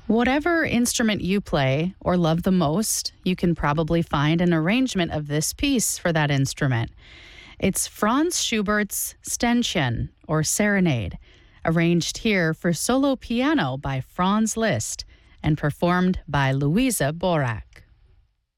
Whatever instrument you play or love the most, you can probably find an arrangement of this piece for that instrument. It's Franz Schubert's Ständchen, or Serenade, arranged here for solo piano by Franz Liszt and performed by Luisa Borack.